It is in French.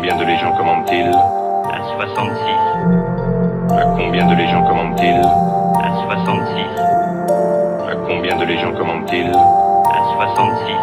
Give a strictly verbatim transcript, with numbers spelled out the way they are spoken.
combien de légions commande-t-il? À soixante-six. À combien de légions commande-t-il? À soixante-six. À combien de légions commande-t-il? À soixante-six.